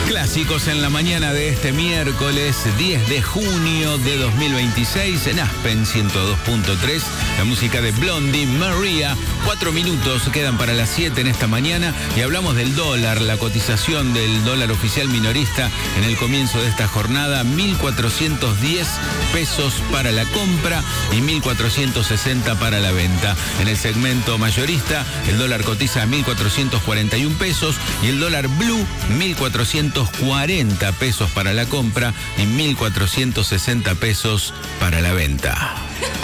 Clásicos en la mañana de este miércoles 10 de junio de 2026 en Aspen 102.3. La música de Blondie, Maria. 4 minutos quedan para las 7 en esta mañana y hablamos del dólar, la cotización del dólar oficial minorista en el comienzo de esta jornada, 1.410 pesos para la compra y 1.460 para la venta. En el segmento mayorista, el dólar cotiza a 1.441 pesos y el dólar blue 1.440 pesos para la compra y 1.460 pesos para la venta.